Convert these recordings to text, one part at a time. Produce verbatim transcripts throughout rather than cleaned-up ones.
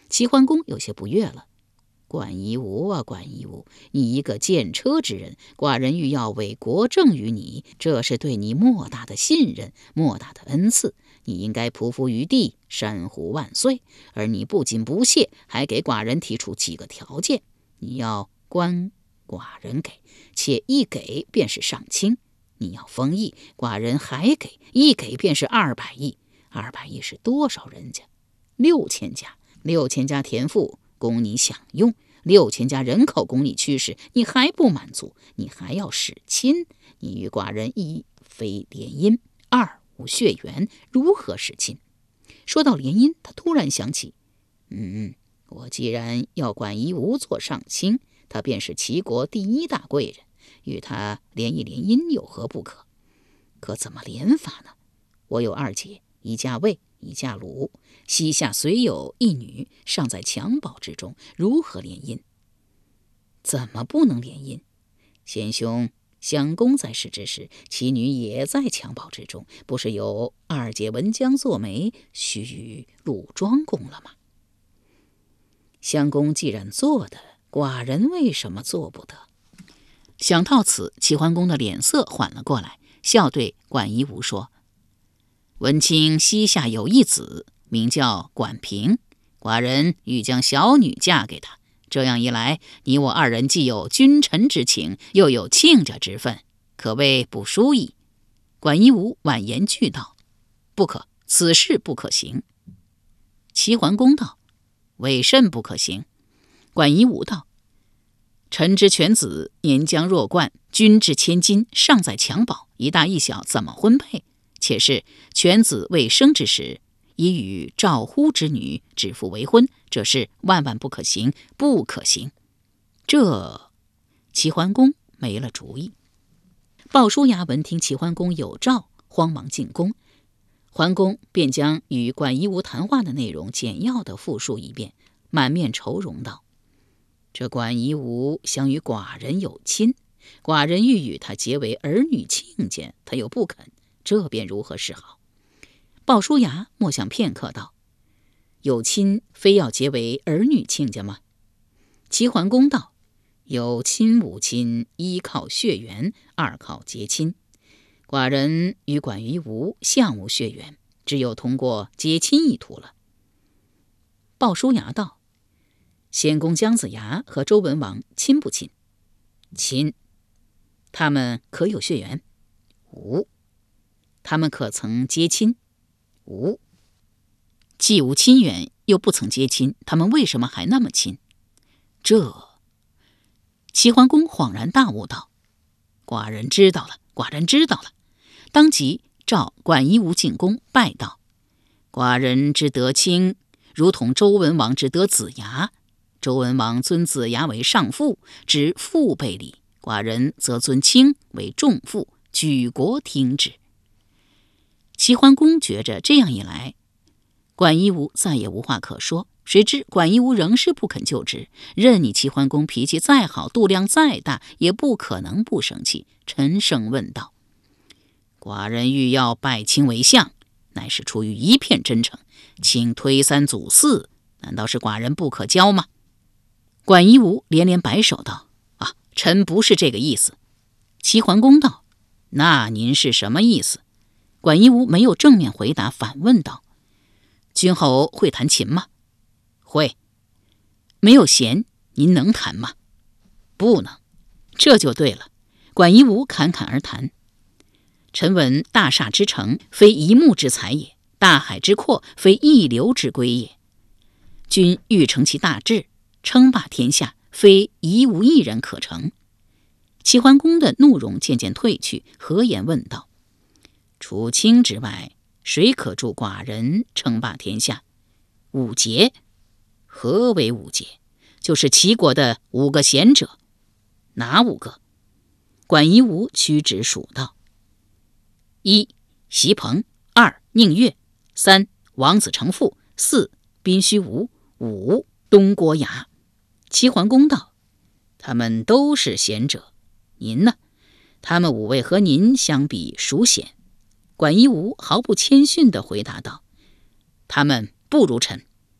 齐桓公有些不悦了。管夷吾啊，管夷吾，你一个见车之人，寡人欲要为国政于你，这是对你莫大的信任，莫大的恩赐，你应该匍匐于地，山呼万岁。而你不仅不谢，还给寡人提出几个条件：你要官，寡人给，且一给便是上卿；你要封邑，寡人还给，一给便是二百亿。二百亿是多少人家？六千家，六千家田赋供你享用，六千家人口供你驱使，你还不满足，你还要使亲。你与寡人一非联姻，二无血缘，如何使亲？说到联姻，他突然想起，嗯，我既然要管夷吾做上卿，他便是齐国第一大贵人，与他联一联姻有何不可？可怎么联法呢？我有二姐，一嫁魏，一嫁鲁，膝下虽有一女，尚在襁褓之中，如何联姻？怎么不能联姻？贤兄襄公在世之时，其女也在襁褓之中，不是有二姐文姜做媒，许与鲁庄公了吗？襄公既然做的，寡人为什么做不得？想到此，齐桓公的脸色缓了过来，笑对管夷吾说：文卿膝下有一子，名叫管平，寡人欲将小女嫁给他。这样一来，你我二人既有君臣之情，又有亲家之分，可谓不输矣。管夷吾婉言拒道：不可，此事不可行。齐桓公道：为甚不可行？管夷吾道：臣之犬子年将弱冠，君至千金，尚在襁褓，一大一小怎么婚配？且是犬子未生之时，已与赵乎之女指腹为婚，这是万万不可行，不可行。这齐桓公没了主意。鲍叔牙闻听齐桓公有诏，慌忙进宫。桓公便将与管夷吾谈话的内容简要地复述一遍，满面愁容道：这管夷吾想与寡人有亲，寡人欲与他结为儿女亲家，他又不肯，这便如何是好？鲍叔牙默想片刻道：有亲非要结为儿女亲家吗？齐桓公道：有亲无亲，一靠血缘，二靠结亲。寡人与管夷吾相无血缘，只有通过结亲一途了。鲍叔牙道：先公姜子牙和周文王亲不亲？亲。他们可有血缘？无。他们可曾结亲？无。既无亲缘，又不曾结亲，他们为什么还那么亲？这齐桓公恍然大悟道：寡人知道了，寡人知道了。当即召管夷吾进宫拜道：寡人之得亲，如同周文王之得子牙。周文王尊子牙为上父，知父辈礼；寡人则尊卿为仲父，举国听之。齐桓公觉着这样一来，管夷吾再也无话可说。谁知管夷吾仍是不肯就职，任你齐桓公脾气再好，度量再大，也不可能不生气。沉声问道：寡人欲要拜卿为相，乃是出于一片真诚，请推三阻四，难道是寡人不可交吗？管夷吾连连摆手道：啊，臣不是这个意思。齐桓公道：那您是什么意思？管夷吾没有正面回答，反问道：君侯会弹琴吗？会。没有弦，您能弹吗？不能。这就对了。管夷吾侃侃而谈：臣闻大厦之成，非一木之材也；大海之阔，非一流之归也。君欲成其大志，称霸天下，非一无一人可成。齐桓公的怒容渐渐退去，和颜问道：除卿之外，谁可助寡人称霸天下？五杰。何为五杰？就是齐国的五个贤者。哪五个？管夷吾屈指数道：一席鹏，二宁越，三王子成父，四宾虚无，五东郭牙。齐桓公道：他们都是贤者，您呢？他们五位和您相比，孰贤？管夷吾毫不谦逊地回答道：他们不如臣。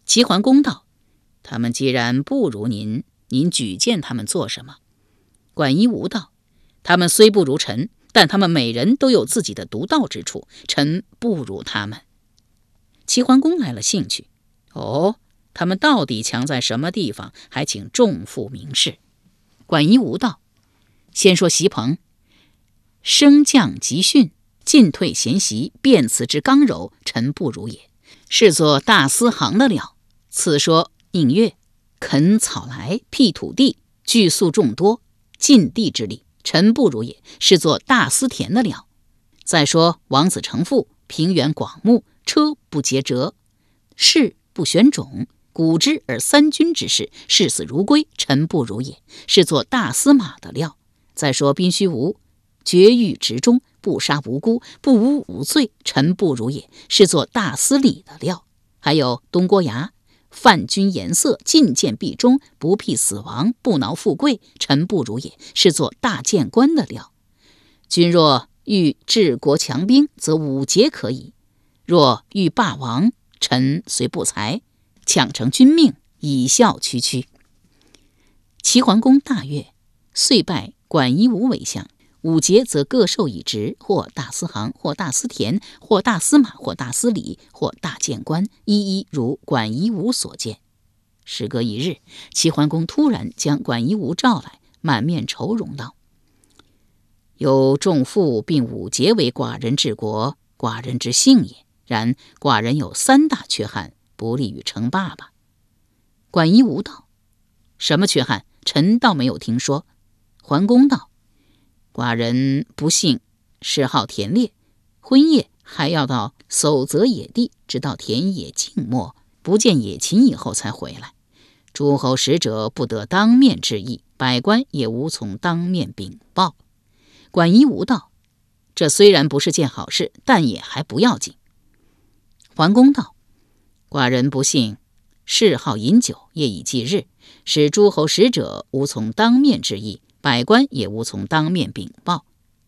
齐桓公道：他们既然不如您，您举荐他们做什么？管夷吾道：他们虽不如臣，但他们每人都有自己的独到之处，臣不如他们。齐桓公来了兴趣，哦，他们到底强在什么地方？还请众父明示。管夷吾道：先说席鹏，升降急训，进退贤习，辩辞之刚柔，臣不如也，是作大司行的料。次说应乐，垦草来，辟土地，聚粟众多，尽地之力，臣不如也，是作大司田的料。再说王子成父，平原广目，车不结辙，士不选种，古之而三军之事，视死如归，臣不如也，是作大司马的料。再说宾须无，绝狱直中，不杀无辜，不无无罪，臣不如也，是作大司礼的料。还有东郭牙，犯君颜色，进谏必忠，不辟死亡，不挠富贵，臣不如也，是作大谏官的料。君若欲治国强兵，则五节可以；若欲霸王，臣虽不才，抢成君命，以效区区。齐桓公大悦，遂拜管夷吾为相。五节则各授一职，或大司行，或大司田，或大司马，或大司礼，或大谏官，一一如管夷吾所见。时隔一日，齐桓公突然将管夷吾召来，满面愁容道：有仲父并五节为寡人治国，寡人之幸也。然寡人有三大缺憾，不利于称霸吧。管夷吾道：什么缺憾？臣倒没有听说。桓公道：寡人不幸嗜好田猎，昏夜还要到叟择野地，直到田野静默，不见野禽以后才回来。诸侯使者不得当面致意，百官也无从当面禀报。管夷吾道：这虽然不是件好事，但也还不要紧。桓公道：寡人不幸嗜好饮酒，夜以继日，使诸侯使者无从当面致意，百官也无从当面禀报。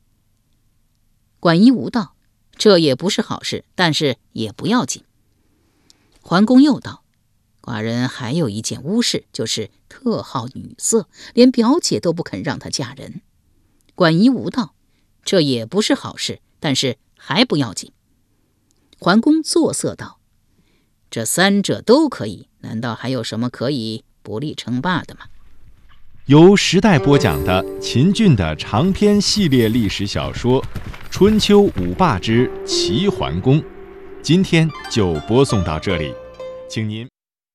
管夷吾道：这也不是好事，但是也不要紧。桓公又道：寡人还有一件污事，就是特好女色，连表姐都不肯让她嫁人。管夷吾道：这也不是好事，但是还不要紧。桓公作色道：这三者都可以，难道还有什么可以不利称霸的吗？ 由时代播讲的秦俊的长篇系列历史小说《春秋五霸之齐桓公》，今天就播送到这里，请您。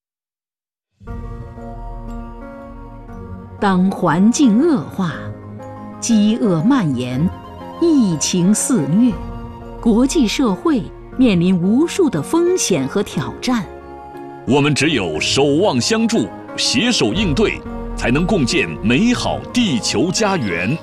当环境恶化，饥饿蔓延，疫情肆虐，国际社会面临无数的风险和挑战。 我们只有守望相助，携手应对，才能共建美好地球家园，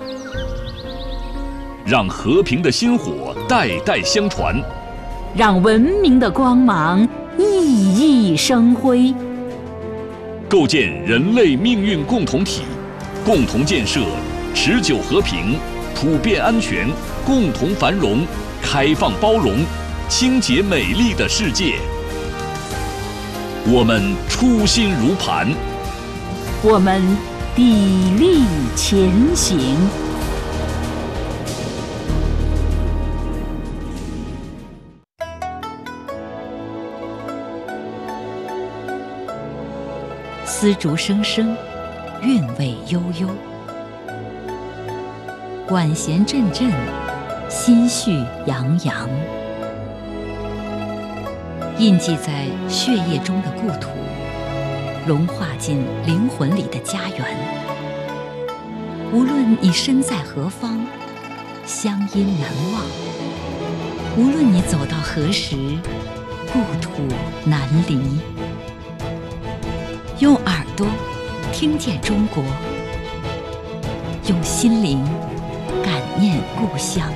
让和平的薪火代代相传， 让文明的光芒熠熠生辉， 构建人类命运共同体，共同建设持久和平、普遍安全、共同繁荣、开放包容、清洁美丽的世界。我们初心如磐， 我们砥砺前行。丝竹声声，韵味悠悠；管弦阵阵，心绪洋洋。印记在血液中的故土，融化进灵魂里的家园。无论你身在何方，乡音难忘；无论你走到何时，故土难离。用耳朵听见中国，用心灵感念故乡。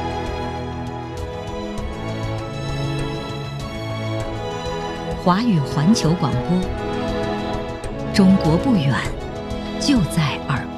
华语环球广播，中国不远，就在耳